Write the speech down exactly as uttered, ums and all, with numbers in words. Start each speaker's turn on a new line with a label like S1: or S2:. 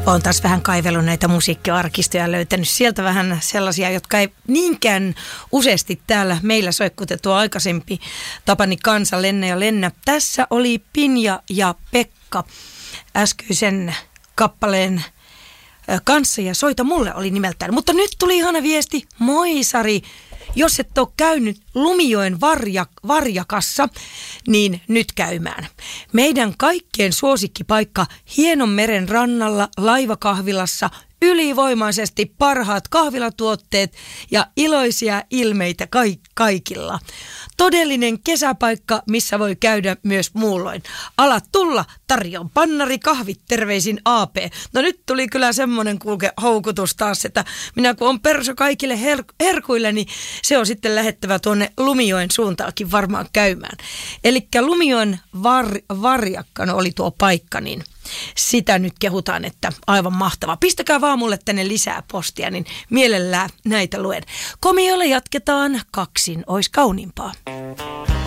S1: Olen taas vähän kaivellut näitä musiikkiarkistoja ja löytänyt sieltä vähän sellaisia, jotka ei niinkään useasti täällä meillä soikkutettu aikaisempi Tapani Kansa, Lennä ja Lennä. Tässä oli Pinja ja Pekka äskeisen kappaleen kanssa ja Soita mulle oli nimeltään. Mutta nyt tuli ihana viesti. Moi Sari, jos et ole käynyt Lumijoen varja, varjakassa, niin nyt käymään. Meidän kaikkien suosikkipaikka Hienonmeren rannalla laivakahvilassa, ylivoimaisesti parhaat kahvilatuotteet ja iloisia ilmeitä ka- kaikilla. Todellinen kesäpaikka, missä voi käydä myös muulloin. Ala tulla, tarjon pannari kahvit, terveisin A P. No nyt tuli kyllä semmoinen kulke houkutus taas, että minä kun on perso kaikille her- herkuille, niin se on sitten lähettävä tuonne Lumijoen suuntaakin varmaan käymään. Elikkä Lumijoen var- varjakkana oli tuo paikka, niin sitä nyt kehutaan, että aivan mahtava. Pistäkää vaan mulle tänne lisää postia, niin mielellään näitä luen. Komiolle jatketaan, kaksin ois kauniimpaa.